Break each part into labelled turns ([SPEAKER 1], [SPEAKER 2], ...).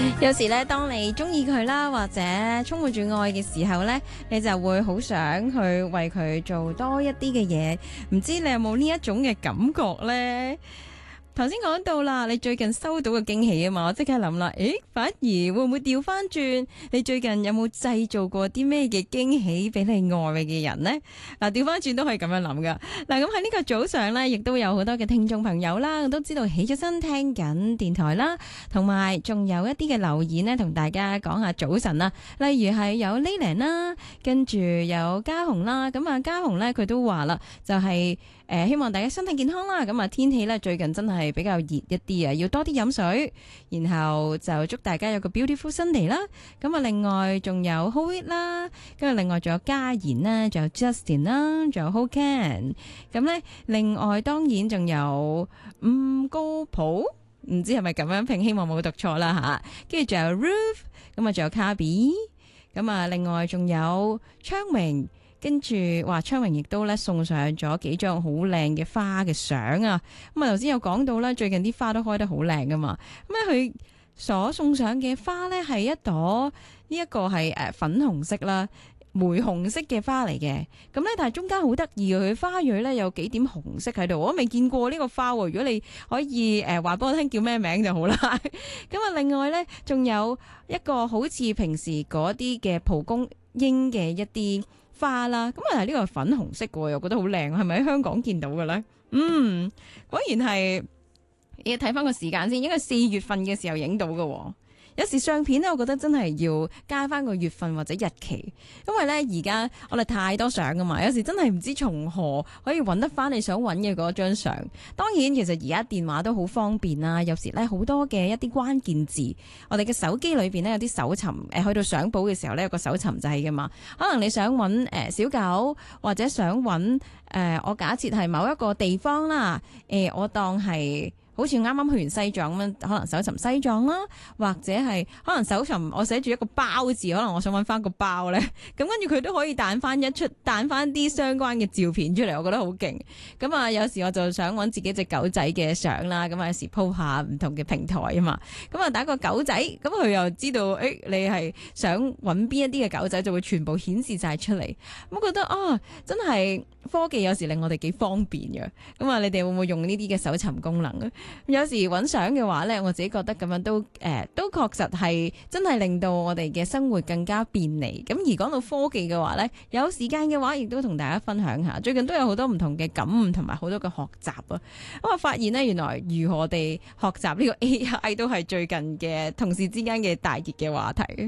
[SPEAKER 1] 有時咧，當你中意佢啦，或者充滿住愛嘅時候咧，你就會好想去為佢做多一啲嘅嘢。唔知你有冇呢一種嘅感覺呢？頭先講到啦，你最近收到嘅驚喜啊嘛，我即刻諗啦，反而會唔會調翻轉？你最近有冇製造過啲咩嘅驚喜俾你愛嘅人呢？嗱，調翻轉都可以咁樣諗噶。嗱，咁喺呢個早上呢，亦都有好多嘅聽眾朋友啦，我都知道起咗身聽緊電台啦，同埋仲有一啲嘅留言呢，同大家講下早晨啦。例如係有 Leyland 啦，跟住有嘉紅啦，咁啊嘉紅呢，佢都話啦，就係希望大家身體健康啦。咁啊天氣呢，最近真係比較熱一啲啊，要多啲飲水。然後就祝大家有個 beautiful Sunday 啦。咁啊另外仲有 Hoit 啦，跟住另外仲有嘉賢啦，仲有 Justin 啦，仲有 Hoken。咁呢，另外當然仲有高普，唔知係咪咁樣拼，希望冇讀錯啦吓。跟住仲有 Ruth， 咁啊仲有 Kabi， 咁啊另外仲有昌榮。跟住話昌榮亦都咧送上咗幾張好靚嘅花嘅相啊！咁啊頭先有講到啦，最近啲花都開得好靚噶嘛。咁咧佢所送上嘅花咧係一朵呢一個係粉紅色啦、玫紅色嘅花嚟嘅。咁咧但係中間好得意，佢花蕊咧有幾點紅色喺度，我都未見過呢個花喎。如果你可以話俾我聽叫咩名就好啦。咁啊另外咧仲有一個好似平時嗰啲嘅蒲公英嘅一啲花啦，咁啊呢個係粉紅色嘅，又覺得好靚，係咪喺香港見到嘅咧？果然係要睇翻個時間先，應該4月份嘅時候影到嘅。有時相片咧，我覺得真係要加翻個月份或者日期，因為咧而家我哋太多相噶嘛，有時真係唔知從何可以揾得翻你想揾嘅嗰張相。當然，其實而家電話都好方便啦，有時咧好多嘅一啲關鍵字，我哋嘅手機裏邊咧有啲搜尋，去到相簿嘅時候咧有個搜尋掣噶嘛，可能你想揾小狗，或者想揾我假設係某一個地方啦，我當係。好似啱啱去完西藏咁樣，可能搜尋西藏啦，或者係可能搜尋我寫住一個包字，可能我想揾翻個包咧，咁跟住佢都可以彈翻啲相關嘅照片出嚟，我覺得好勁。咁啊，有時我就想揾自己隻狗仔嘅相啦，咁啊有時 po 下唔同嘅平台啊嘛，咁啊打個狗仔，咁佢又知道你係想揾邊一啲嘅狗仔，就會全部顯示晒出嚟。我覺得真係科技有時令我哋幾方便嘅。咁啊，你哋會唔會用呢啲嘅搜尋功能啊？有時揾相嘅話呢，我自己覺得咁樣都確實係真係令到我哋嘅生活更加便利。咁而講到科技嘅話呢，有時間嘅話亦都同大家分享下，最近都有好多唔同嘅感悟同埋好多嘅學習啊！咁我發現呢，原來如何地學習呢個 AI 都係最近嘅同事之間嘅大熱嘅話題。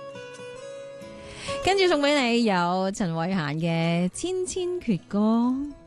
[SPEAKER 1] 跟住送俾你有陳慧嫻嘅《千千闕歌》。